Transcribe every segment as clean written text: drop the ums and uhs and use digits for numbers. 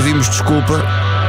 pedimos desculpa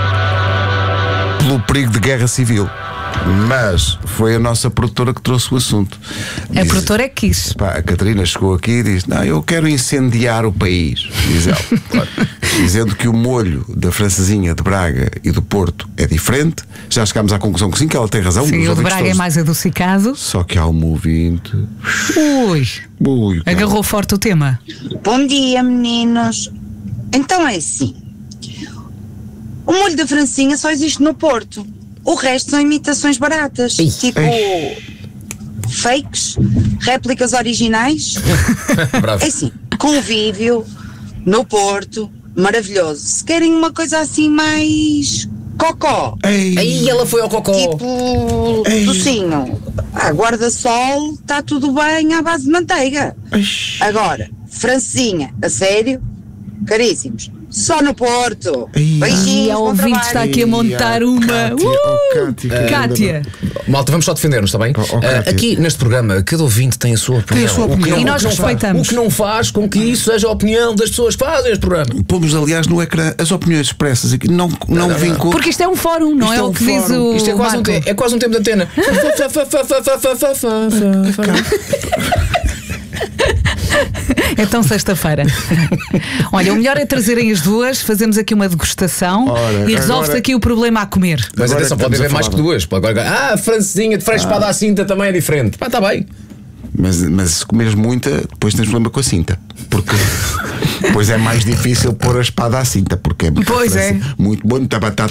pelo perigo de guerra civil. Mas foi a nossa produtora que trouxe o assunto. A produtora é que quis. Pá, a Catarina chegou aqui e disse: não, eu quero incendiar o país, diz ela. Claro. Dizendo que o molho da francesinha de Braga e do Porto é diferente. Já chegámos à conclusão que sim, que ela tem razão. Sim, o de Braga é mais adocicado. Só que há um ouvinte. Ui, agarrou forte o tema. Bom dia, meninos. Então é assim: o molho da francinha só existe no Porto. O resto são imitações baratas. Tipo fakes, réplicas originais. É assim, convívio no Porto, maravilhoso. Se querem uma coisa assim mais cocó. Aí ela foi ao cocó. Tipo docinho. Guarda-sol, está tudo bem à base de manteiga. Agora, francinha, a sério, caríssimos. Só no Porto. Beijinhos. E a ouvinte está aqui a montar uma. Kátia. Malta, vamos só defender-nos, está bem? Aqui neste programa, cada ouvinte tem a sua opinião. E nós respeitamos. O que não faz com que isso seja a opinião das pessoas que fazem este programa. Pomos, aliás, no ecrã as opiniões expressas aqui. Não vinculam. Porque isto é um fórum, não é o que diz o. Isto é quase um tempo de antena. Então, sexta-feira. Olha, o melhor é trazerem as duas, fazemos aqui uma degustação e resolve-se aqui o problema a comer. Mas atenção, pode haver mais que duas. Francesinha de freio espada à cinta também é diferente. Pá, está bem. Mas se comeres muita, depois tens problema com a cinta. Porque depois é mais difícil pôr a espada à cinta. Porque é pois é. Muito bom, muita batata.